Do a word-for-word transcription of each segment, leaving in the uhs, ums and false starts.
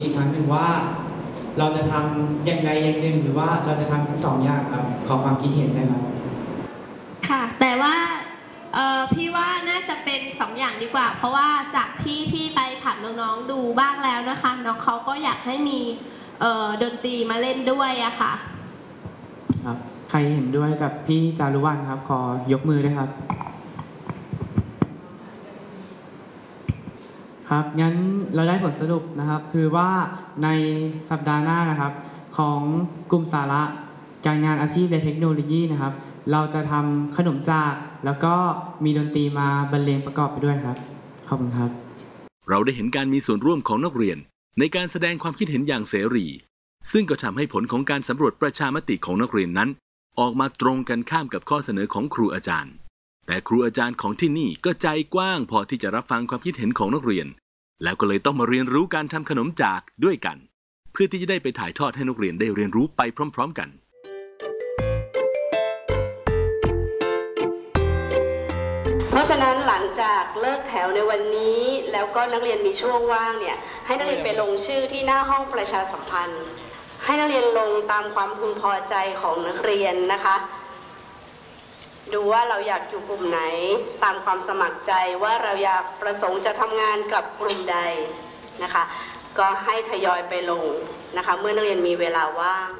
อีกครั้งหนึ่งว่าเราจะทำอย่างใดอย่างหนึ่งหรือว่าเราจะทำทั้งสองอย่างครับขอความคิดเห็นได้ครับค่ะแต่ว่าเออพี่ว่าน่าจะเป็นสองอย่างดีกว่าเพราะว่าจากที่พี่ไปถามน้องๆดูบ้างแล้วนะคะน้องเขาก็อยากให้มีเอ่อดนตรีมาเล่นด้วยอะค่ะครับใครเห็นด้วยกับพี่จารุวรรณครับขอยกมือด้วยครับครับงั้นเราได้ผลสรุปนะครับคือว่าในสัปดาห์หน้านะครับของกลุ่มสาระการงานอาชีพและเทคโนโลยีนะครับเราจะทำขนมจากแล้วก็มีดนตรีมาบรรเลงประกอบไปด้วยครับขอบคุณครับเราได้เห็นการมีส่วนร่วมของนักเรียนในการแสดงความคิดเห็นอย่างเสรีซึ่งก็ทำให้ผลของการสำรวจประชามติของนักเรียนนั้นออกมาตรงกันข้ามกับข้อเสนอของครูอาจารย์แต่ครูอาจารย์ของที่นี่ก็ใจกว้างพอที่จะรับฟังความคิดเห็นของนักเรียนแล้วก็เลยต้องมาเรียนรู้การทำขนมจากด้วยกันเพื่อที่จะได้ไปถ่ายทอดให้นักเรียนได้เรียนรู้ไปพร้อมๆกันเพราะฉะนั้นหลังจากเลิกแถวในวันนี้แล้วก็นักเรียนมีช่วงว่างเนี่ยให้นักเรียนไปลงชื่อที่หน้าห้องประชาสัมพันธ์ให้นักเรียนลงตามความพึงพอใจของนักเรียนนะคะดูว่าเราอยากอยู่กลุ่มไหนตามความสมัครใจว่าเราอยากประสงค์จะทำงานกับกลุ่มใดนะคะก็ให้ทยอยไปลงนะคะเมื่อนักเรียนมีเวลาว่าง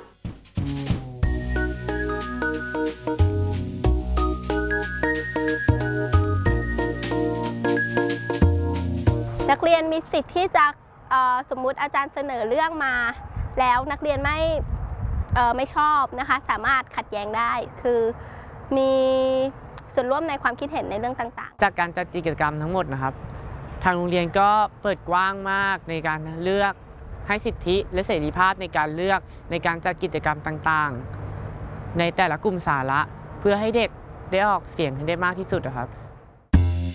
นักเรียนมีสิทธิ์ที่จะสมมุติอาจารย์เสนอเรื่องมาแล้วนักเรียนไม่ไม่ชอบนะคะสามารถขัดแย้งได้คือมีส่วนร่วมในความคิดเห็นในเรื่องต่างๆจากการจัดกิจกรรมทั้งหมดนะครับทางโรงเรียนก็เปิดกว้างมากในการเลือกให้สิทธิและเสรีภาพในการเลือกในการจัดกิจกรรมต่างๆในแต่ละกลุ่มสาระเพื่อให้เด็กได้ออกเสียงให้ได้มากที่สุดนะครับ